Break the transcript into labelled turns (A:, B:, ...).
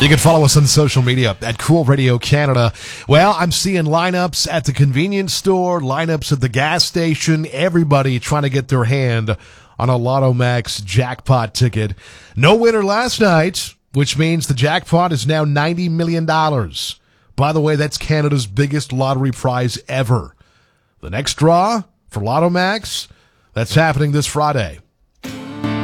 A: You can follow us on social media at Cool Radio Canada. Well, I'm seeing lineups at the convenience store, lineups at the gas station, everybody trying to get their hand on a Lotto Max jackpot ticket. No winner last night, which means the jackpot is now $90 million. By the way, that's Canada's biggest lottery prize ever. The next draw for Lotto Max, that's happening this Friday.